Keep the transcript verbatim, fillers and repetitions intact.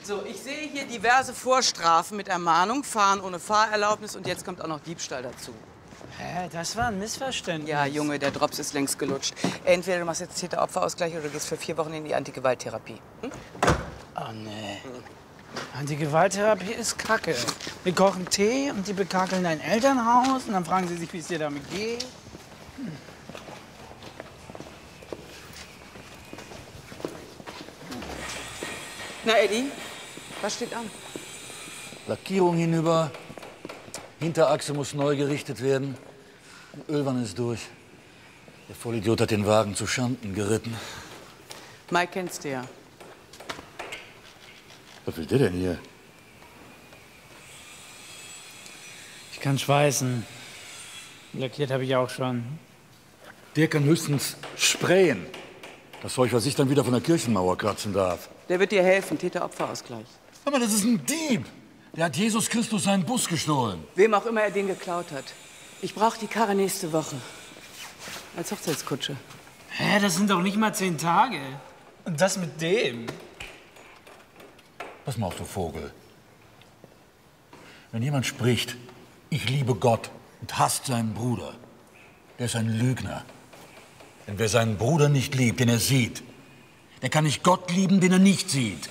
So, ich sehe hier diverse Vorstrafen mit Ermahnung, Fahren ohne Fahrerlaubnis und jetzt kommt auch noch Diebstahl dazu. Hä, das war ein Missverständnis. Ja, Junge, der Drops ist längst gelutscht. Entweder du machst jetzt Täter-Opfer-Ausgleich oder du gehst für vier Wochen in die Antigewalttherapie. Hm? Oh, nee. Antigewalttherapie ist Kacke. Wir kochen Tee und die bekakeln dein Elternhaus und dann fragen sie sich, wie es dir damit geht. Hm. Na, Eddie, was steht an? Lackierung hinüber, Hinterachse muss neu gerichtet werden, Ölwanne ist durch. Der Vollidiot hat den Wagen zu Schanden geritten. Mike kennst du ja. Was will der denn hier? Ich kann schweißen. Lackiert habe ich auch schon. Der kann höchstens sprayen. Das Zeug, was ich dann wieder von der Kirchenmauer kratzen darf. Der wird dir helfen, Täter-Opfer-Ausgleich. Aber das ist ein Dieb. Der hat Jesus Christus seinen Bus gestohlen. Wem auch immer er den geklaut hat. Ich brauche die Karre nächste Woche. Als Hochzeitskutsche. Hä, das sind doch nicht mal zehn Tage. Und das mit dem? Pass mal auf, du Vogel. Wenn jemand spricht, ich liebe Gott und hasst seinen Bruder, der ist ein Lügner. Denn wer seinen Bruder nicht liebt, den er sieht, der kann nicht Gott lieben, den er nicht sieht.